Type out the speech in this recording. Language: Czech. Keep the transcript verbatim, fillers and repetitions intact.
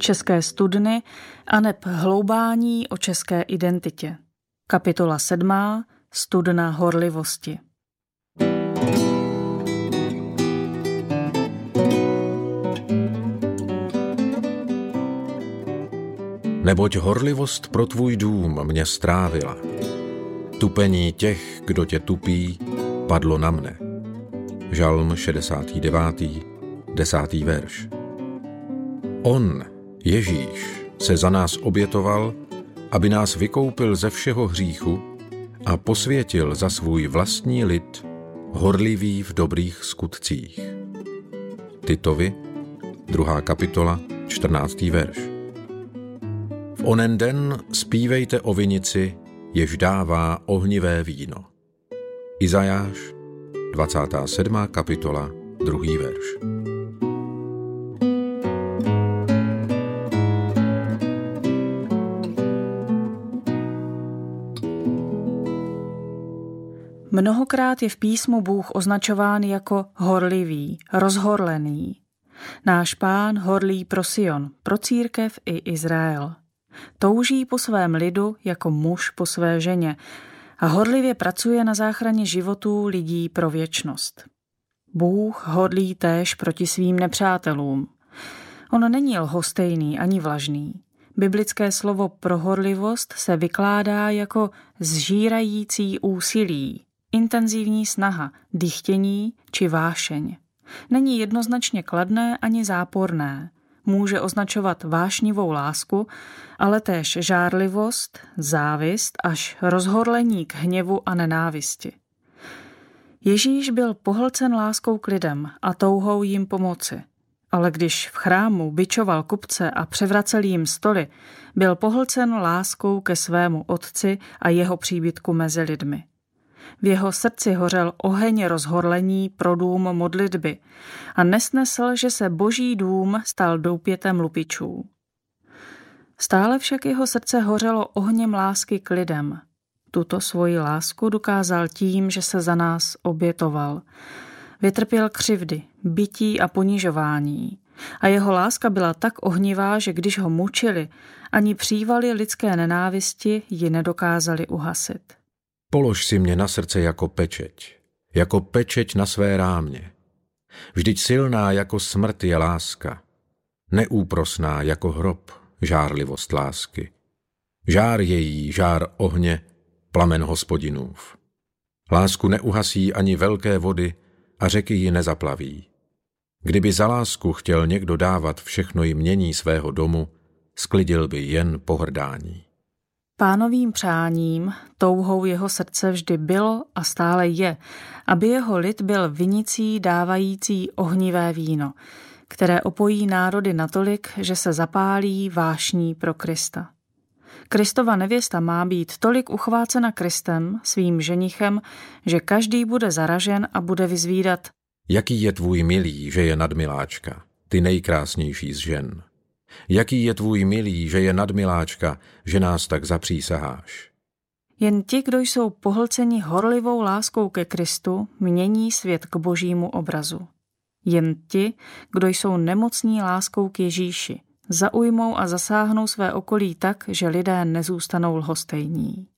české studny aneb hloubání o české identitě. Kapitola sedmá. Studna horlivosti. Neboť horlivost pro tvůj dům mě strávila. Tupení těch, kdo tě tupí, padlo na mne. Žalm šedesátý devátý, desátý verš. On, Ježíš, se za nás obětoval, aby nás vykoupil ze všeho hříchu a posvětil za svůj vlastní lid, horlivý v dobrých skutcích. Titovi, druhá kapitola, čtrnáctý verš. V onen den zpívejte o vinici, jež dává ohnivé víno. Izajáš, dvacátá sedmá kapitola, druhý verš. Mnohokrát je v písmu Bůh označován jako horlivý, rozhorlený. Náš Pán horlí pro Sion, pro církev i Izrael. Touží po svém lidu jako muž po své ženě a horlivě pracuje na záchraně životů lidí pro věčnost. Bůh horlí též proti svým nepřátelům. On není lhostejný ani vlažný. Biblické slovo pro horlivost se vykládá jako zžírající úsilí, intenzivní snaha, dychtění či vášeň. Není jednoznačně kladné ani záporné. Může označovat vášnivou lásku, ale též žárlivost, závist až rozhorlení k hněvu a nenávisti. Ježíš byl pohlcen láskou k lidem a touhou jim pomoci. Ale když v chrámu bičoval kupce a převracel jim stoly, byl pohlcen láskou ke svému otci a jeho příbytku mezi lidmi. V jeho srdci hořel oheň rozhorlení pro dům modlitby a nesnesl, že se boží dům stal doupětem lupičů. Stále však jeho srdce hořelo ohněm lásky k lidem. Tuto svoji lásku dokázal tím, že se za nás obětoval. Vytrpěl křivdy, bití a ponižování. A jeho láska byla tak ohnivá, že když ho mučili, ani přívaly lidské nenávisti ji nedokázali uhasit. Polož si mě na srdce jako pečeť, jako pečeť na své rámě. Vždyť silná jako smrt je láska, neúprosná jako hrob, žárlivost lásky. Žár její, žár ohně, plamen Hospodinův. Lásku neuhasí ani velké vody a řeky ji nezaplaví. Kdyby za lásku chtěl někdo dávat všechno jmění svého domu, sklidil by jen pohrdání. Pánovým přáním, touhou jeho srdce vždy bylo a stále je, aby jeho lid byl vinicí dávající ohnivé víno, které opojí národy natolik, že se zapálí vášní pro Krista. Kristova nevěsta má být tolik uchvácena Kristem, svým ženichem, že každý bude zaražen a bude vyzvídat: Jaký je tvůj milý, že je nadmiláčka, ty nejkrásnější z žen? Jaký je tvůj milý, že je nadmiláčka, že nás tak zapřísaháš? Jen ti, kdo jsou pohlceni horlivou láskou ke Kristu, mění svět k božímu obrazu. Jen ti, kdo jsou nemocní láskou k Ježíši, zaujmou a zasáhnou své okolí tak, že lidé nezůstanou lhostejní.